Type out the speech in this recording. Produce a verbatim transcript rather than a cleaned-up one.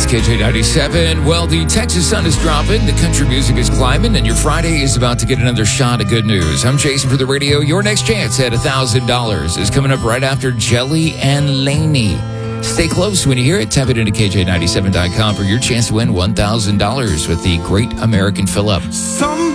It's K J ninety-seven. Well, the Texas sun is dropping, the country music is climbing, and your Friday is about to get another shot of good news. I'm Jason for the radio. Your next chance at one thousand dollars is coming up right after Jelly and Laney. Stay close when you hear it. Tap it into K J ninety-seven dot com for your chance to win one thousand dollars with the Great American Fill-Up.